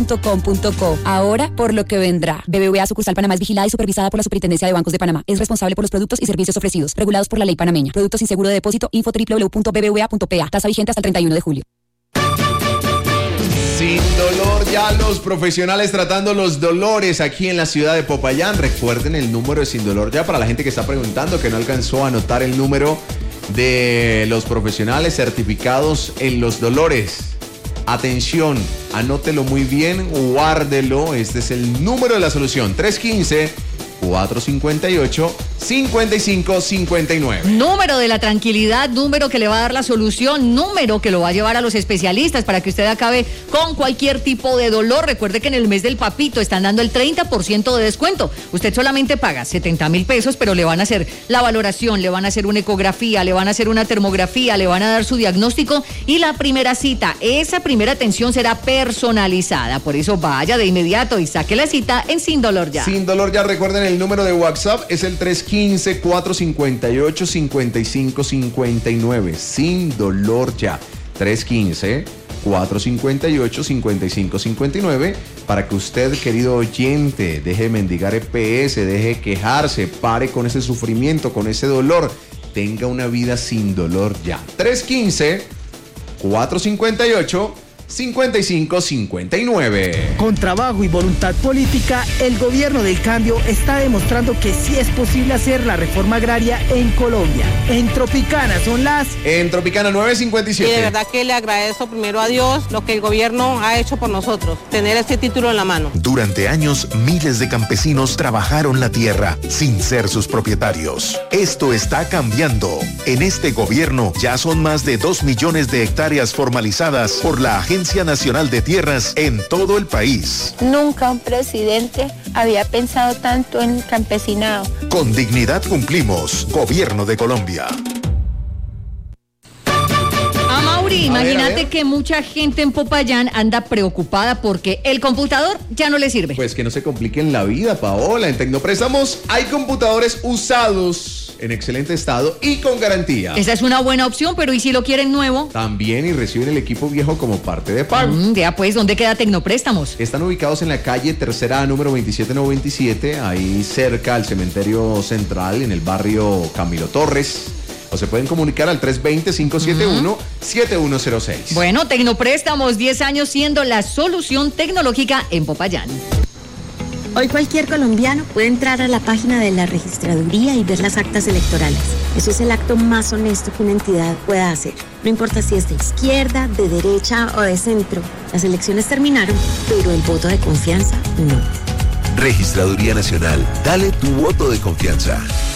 .com.co. Ahora por lo que vendrá. BBVA sucursal Panamá es vigilada y supervisada por la Superintendencia de Bancos de Panamá. Es responsable por los productos y servicios ofrecidos, regulados por la ley panameña. Productos sin seguro de depósito. Info www.bbva.pa. Tasa vigente hasta el 31 de julio. Sin dolor, ya los profesionales tratando los dolores aquí en la ciudad de Popayán. Recuerden el número de Sin Dolor ya para la gente que está preguntando, que no alcanzó a anotar el número de los profesionales certificados en los dolores. Atención, anótelo muy bien, guárdelo. Este es el número de la solución: 315-458-5559. Número de la tranquilidad, número que le va a dar la solución, número que lo va a llevar a los especialistas para que usted acabe con cualquier tipo de dolor. Recuerde que en el mes del papito están dando el 30% de descuento. Usted solamente paga 70,000 pesos, pero le van a hacer la valoración, le van a hacer una ecografía, le van a hacer una termografía, le van a dar su diagnóstico y la primera cita. Esa primera atención será personalizada. Por eso vaya de inmediato y saque la cita en Sin Dolor Ya. Sin Dolor Ya, recuerden el número de WhatsApp es el 315-458-5559. Sin Dolor Ya. 315-458-5559 para que usted, querido oyente, deje de mendigar EPS, deje de quejarse, pare con ese sufrimiento, con ese dolor, tenga una vida sin dolor ya. 315-458-5559. Con trabajo y voluntad política, el gobierno del cambio está demostrando que sí es posible hacer la reforma agraria en Colombia. En Tropicana son las... En Tropicana 957. Y de verdad que le agradezco primero a Dios lo que el gobierno ha hecho por nosotros, tener este título en la mano. Durante años, miles de campesinos trabajaron la tierra sin ser sus propietarios. Esto está cambiando. En este gobierno ya son más de 2 millones de hectáreas formalizadas por la Agencia Nacional de Tierras en todo el país. Nunca un presidente había pensado tanto en el campesinado. Con dignidad cumplimos. Gobierno de Colombia. Mauri, imagínate que mucha gente en Popayán anda preocupada porque el computador ya no le sirve. Pues que no se compliquen la vida, Paola. En Tecnopréstamos hay computadores usados en excelente estado y con garantía. Esa es una buena opción, pero ¿y si lo quieren nuevo? También, y reciben el equipo viejo como parte de pago. Ya pues, ¿dónde queda Tecnopréstamos? Están ubicados en la calle Tercera número 2797, ahí cerca al cementerio central, en el barrio Camilo Torres. O se pueden comunicar al 320-571-7106. Bueno, Tecnopréstamos, 10 años siendo la solución tecnológica en Popayán. Hoy cualquier colombiano puede entrar a la página de la registraduría y ver las actas electorales. Eso es el acto más honesto que una entidad pueda hacer. No importa si es de izquierda, de derecha o de centro. Las elecciones terminaron, pero el voto de confianza no. Registraduría Nacional. Dale tu voto de confianza.